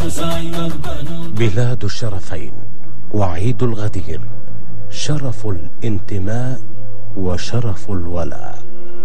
بلاد الشرفين وعيد الغدير، شرف الانتماء وشرف الولاء.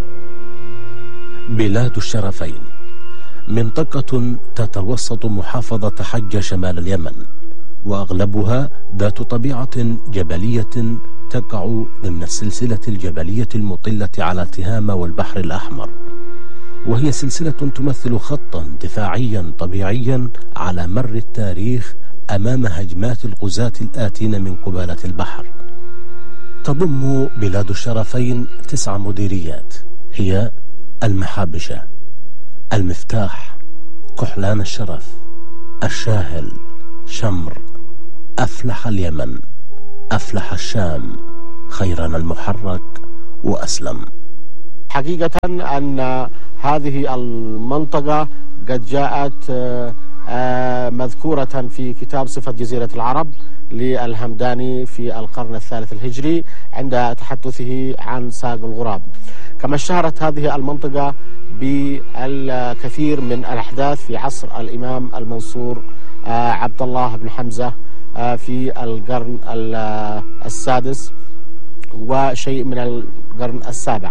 بلاد الشرفين منطقة تتوسط محافظة حجة شمال اليمن، وأغلبها ذات طبيعة جبلية تقع ضمن السلسلة الجبلية المطلة على تهامة والبحر الأحمر، وهي سلسلة تمثل خطا دفاعيا طبيعيا على مر التاريخ أمام هجمات الغزاة الآتين من قبالة البحر. تضم بلاد الشرفين 9 مديريات، هي المحابشة، المفتاح، كحلان الشرف، الشاهل، شمر، أفلح اليمن، أفلح الشام، خيران المحرك، وأسلم. حقيقة أن هذه المنطقة قد جاءت مذكورة في كتاب صفة جزيرة العرب للهمداني في القرن الثالث الهجري عند تحدثه عن ساق الغراب. كما اشتهرت هذه المنطقة بالكثير من الأحداث في عصر الإمام المنصور عبد الله بن حمزة في القرن السادس وشيء من القرن السابع،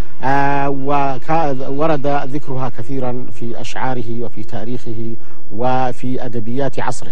وورد ذكرها كثيرا في أشعاره وفي تاريخه وفي أدبيات عصره.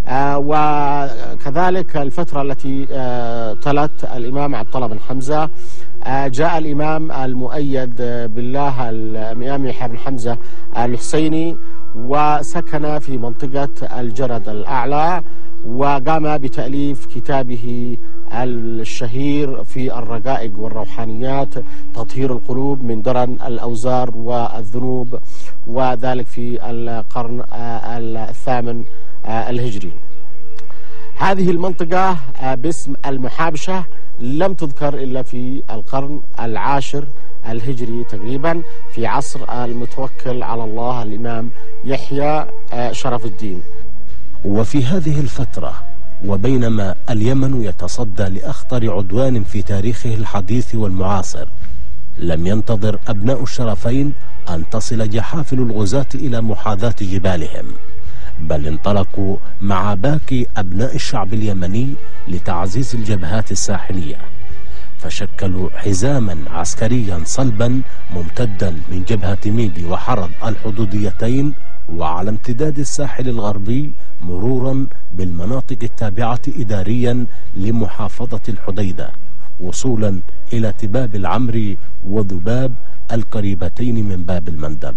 وكذلك الفترة التي تلت الإمام عبد الله بن حمزة، جاء الإمام المؤيد بالله الإمام يحيى بن حمزة الحسيني وسكن في منطقة الجرد الأعلى، وقام بتأليف كتابه الشهير في الرقائق والروحانيات، تطهير القلوب من درن الأوزار والذنوب، وذلك في القرن الثامن الهجري. هذه المنطقة باسم المحابشة لم تذكر إلا في القرن العاشر الهجري تقريبا، في عصر المتوكل على الله الإمام يحيى شرف الدين. وفي هذه الفترة، وبينما اليمن يتصدى لأخطر عدوان في تاريخه الحديث والمعاصر، لم ينتظر أبناء الشرفين أن تصل جحافل الغزاة إلى محاذاة جبالهم، بل انطلقوا مع باقي أبناء الشعب اليمني لتعزيز الجبهات الساحلية، فشكلوا حزاما عسكريا صلبا ممتدا من جبهة ميبي وحرض الحدوديتين وعلى امتداد الساحل الغربي مرورا بالمناطق التابعة إداريا لمحافظة الحديدة، وصولا إلى تباب العمري وذباب القريبتين من باب المندب.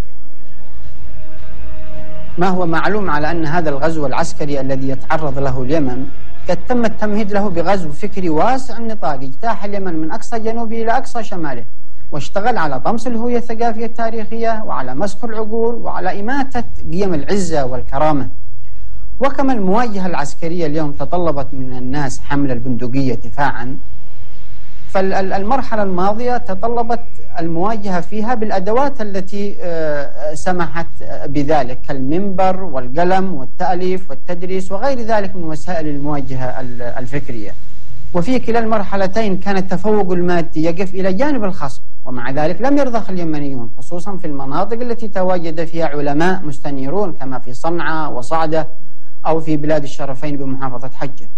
ما هو معلوم على أن هذا الغزو العسكري الذي يتعرض له اليمن قد تم التمهيد له بغزو فكري واسع النطاق اجتاح اليمن من أقصى جنوبه إلى أقصى شماله، واشتغل على طمس الهوية الثقافية التاريخية وعلى مسخ العقول وعلى إماتة قيم العزة والكرامة. وكما المواجهة العسكرية اليوم تطلبت من الناس حمل البندقية دفاعا، فالمرحلة الماضية تطلبت المواجهة فيها بالأدوات التي سمحت بذلك، كالمنبر والقلم والتأليف والتدريس وغير ذلك من وسائل المواجهة الفكرية. وفي كلا المرحلتين كان التفوق المادي يقف إلى جانب الخصم، ومع ذلك لم يرضخ اليمنيون، خصوصا في المناطق التي تواجد فيها علماء مستنيرون كما في صنعاء وصعدة أو في بلاد الشرفين بمحافظة حجة.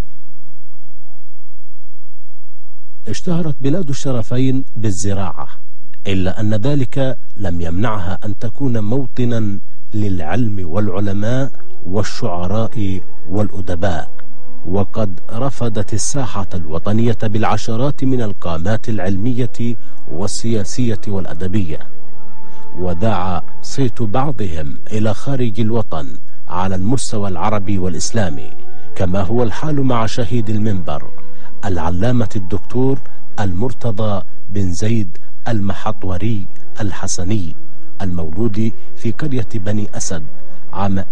اشتهرت بلاد الشرفين بالزراعة، إلا أن ذلك لم يمنعها أن تكون موطنا للعلم والعلماء والشعراء والأدباء، وقد رفضت الساحة الوطنية بالعشرات من القامات العلمية والسياسية والأدبية، وذاع صيت بعضهم إلى خارج الوطن على المستوى العربي والإسلامي، كما هو الحال مع شهيد المنبر العلامة الدكتور المرتضى بن زيد المحطوري الحسني، المولود في قرية بني أسد عام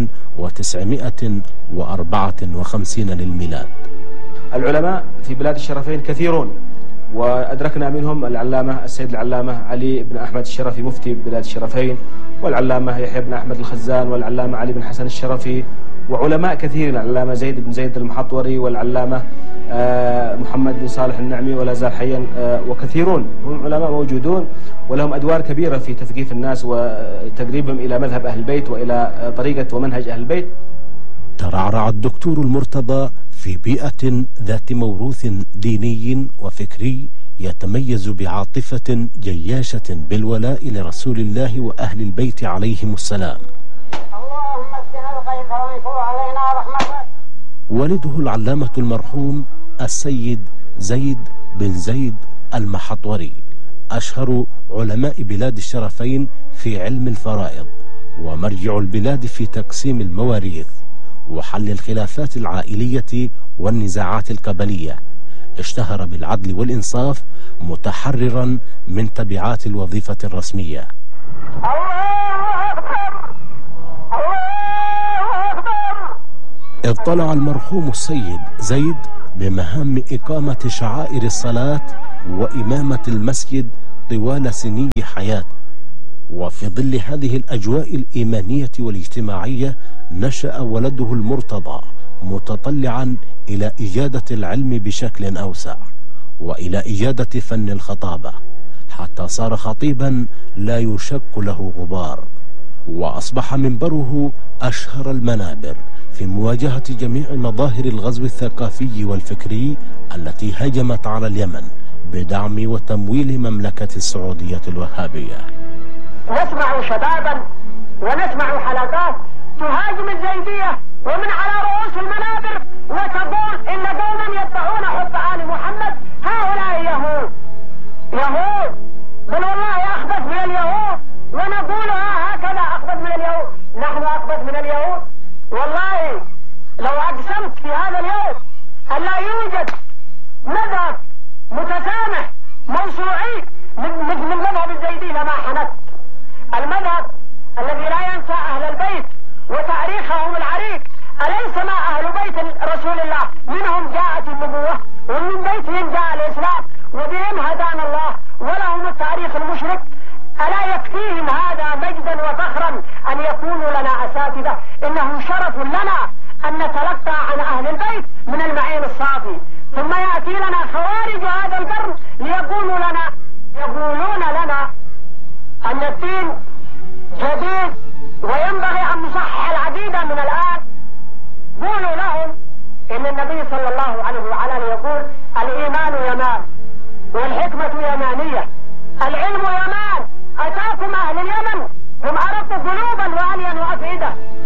1954 للميلاد. العلماء في بلاد الشرفين كثيرون، وأدركنا منهم العلامة السيد العلامة علي بن أحمد الشرفي مفتي بلاد الشرفين، والعلامة يحيى بن أحمد الخزان، والعلامة علي بن حسن الشرفي، وعلماء كثير، العلامة زيد بن زيد المحطوري والعلامة محمد بن صالح النعمي ولا زال حيا، وكثيرون هم علماء موجودون ولهم أدوار كبيرة في تثقيف الناس وتقريبهم إلى مذهب أهل البيت وإلى طريقة ومنهج أهل البيت. ترعرع الدكتور المرتضى في بيئة ذات موروث ديني وفكري يتميز بعاطفة جياشة بالولاء لرسول الله وأهل البيت عليهم السلام. اللهم اسقنا الغيث وانشر علينا رحمتك. والده العلامة المرحوم السيد زيد بن زيد المحطوري أشهر علماء بلاد الشرفين في علم الفرائض، ومرجع البلاد في تقسيم المواريث وحل الخلافات العائلية والنزاعات القبلية. اشتهر بالعدل والإنصاف متحررا من تبعات الوظيفة الرسمية. الله أكبر الله أكبر. اطلع المرحوم السيد زيد بمهام إقامة شعائر الصلاة وإمامة المسجد طوال سني حياته، وفي ظل هذه الأجواء الإيمانية والاجتماعية نشأ ولده المرتضى متطلعا إلى إجادة العلم بشكل أوسع وإلى إجادة فن الخطابة، حتى صار خطيبا لا يشك له غبار، وأصبح منبره أشهر المنابر في مواجهة جميع مظاهر الغزو الثقافي والفكري التي هجمت على اليمن بدعم وتمويل مملكة السعودية الوهابية. نسمع شبابا ونسمع حلقات تهاجم الزيدية ومن على رؤوس المنابر وتقول إن قوما يدعون حب آل محمد هؤلاء يهود. يهود بل والله أخبث من اليهود، ونقولها هكذا أخبث من اليهود. نحن أخبث من اليهود والله. لو أقسمت في هذا اليوم أن لا يوجد مذهب متسامح موسوعي من مذهب الزيدي لما حنت. المذهب الذي لا ينسى أهل البيت وتاريخهم العريق. أليس ما أهل بيت رسول الله منهم جاءت النبوة ومن بيتهم جاء الإسلام وبهم هدانا الله ولهم التاريخ المشرك؟ ألا يكفيهم هذا مجدا وفخرا أن يكونوا لنا أساتذة؟ إنه شرف لنا أن نتلقى عن أهل البيت من المعين الصافي، ثم يأتي لنا خوارج هذا القرن يقولون لنا أن الدين جديد وينبغي أن نصحح العقيدة من الآن. قولوا لهم إن النبي صلى الله عليه وعلى آله يقول الإيمان يمان والحكمة يمانية، العلم يمان. أتاكم أهل اليمن هم أرق قلوبا وألين وأفئدة.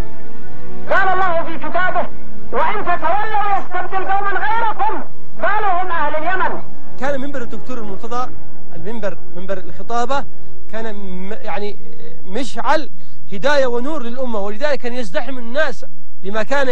قال الله في كتابه وإن تتولوا يستبدل قوما غيركم قالوا هم أهل اليمن. كان منبر الدكتور المرتضى منبر الخطابة كان يعني مشعل هداية ونور للأمة، ولذلك كان يزدحم الناس لما كان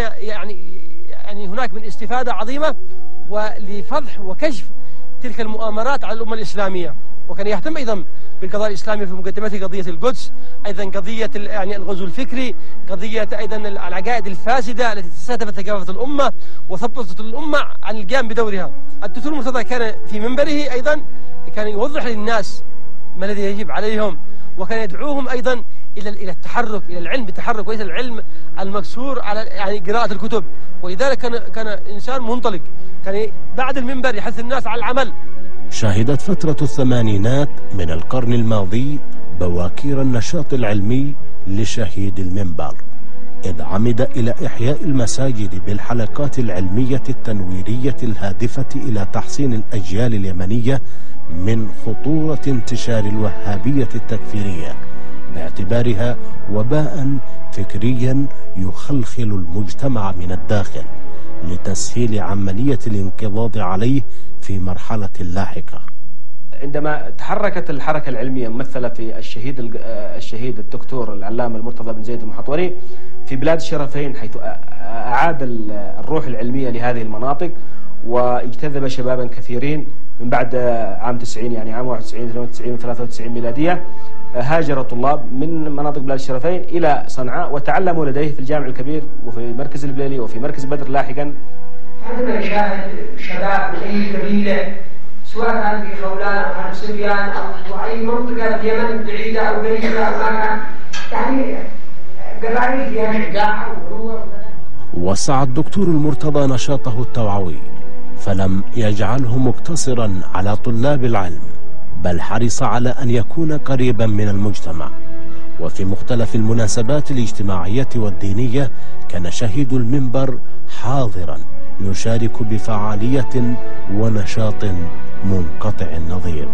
يعني هناك من استفادة عظيمة ولفضح وكشف تلك المؤامرات على الأمة الإسلامية. وكان يهتم أيضا بالقضاء الإسلامي في مقدمته قضية القدس، أيضا قضية يعني الغزو الفكري، قضية أيضا العقائد الفاسدة التي تستهدفت ثقافة الأمة وثبطت الأمة عن القيام بدورها. الدكتور المرتضى كان في منبره أيضا كان يوضح للناس ما الذي يجب عليهم، وكان يدعوهم أيضا إلى التحرك، إلى العلم بالتحرك وليس العلم المكسور على يعني قراءة الكتب. ولذلك كان إنسان منطلق، كان بعد المنبر يحث الناس على العمل. شهدت فترة الثمانينات من القرن الماضي بواكير النشاط العلمي لشهيد المنبر، إذ عمد إلى إحياء المساجد بالحلقات العلمية التنويرية الهادفة إلى تحصين الأجيال اليمنية من خطورة انتشار الوهابية التكفيرية، باعتبارها وباء فكريا يخلخل المجتمع من الداخل لتسهيل عملية الانقضاض عليه في مرحلة لاحقة. عندما تحركت الحركة العلمية ممثلة في الشهيد الدكتور العلامة المرتضى بن زيد المحطوري في بلاد الشرفين، حيث أعاد الروح العلمية لهذه المناطق واجتذب شبابا كثيرين من بعد عام 90، يعني عام 91 92 و93 ميلادية، هاجر طلاب من مناطق بلاد الشرفين إلى صنعاء وتعلموا لديه في الجامع الكبير وفي مركز البليلي وفي مركز بدر لاحقا. عندما نشاهد شباب من أي قبيلة سواء كان في خولان أو حرب سريان أو أي منطقة في اليمن بعيدة أو قريبة أو ما كان، يعني قبائل فيها شجاعة وقوة. وسع الدكتور المرتضى نشاطه التوعوي، فلم يجعله مقتصرا على طلاب العلم، بل حرص على أن يكون قريبا من المجتمع. وفي مختلف المناسبات الاجتماعية والدينية كان شهيد المنبر حاضرا يشارك بفعالية ونشاط منقطع النظير.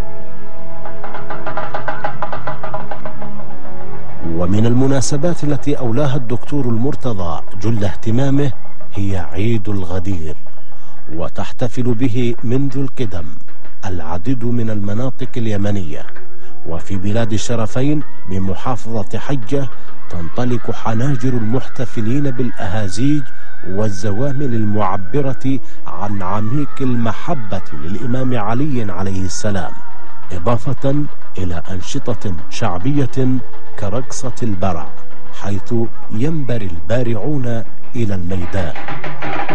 ومن المناسبات التي أولاها الدكتور المرتضى جل اهتمامه هي عيد الغدير، وتحتفل به منذ القدم العديد من المناطق اليمنية. وفي بلاد الشرفين بمحافظة حجة تنطلق حناجر المحتفلين بالأهازيج والزوامل المعبرة عن عميق المحبة للإمام علي عليه السلام، إضافة إلى أنشطة شعبية كرقصة البرع، حيث ينبري البارعون إلى الميدان.